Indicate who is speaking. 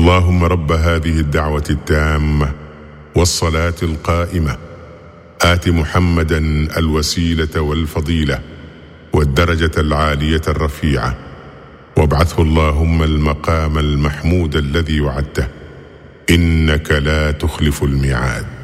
Speaker 1: اللهم رب هذه الدعوة التامة والصلاة القائمة آت محمدا الوسيلة والفضيلة والدرجة العالية الرفيعة وابعثه اللهم المقام المحمود الذي وعدته إنك لا تخلف الميعاد.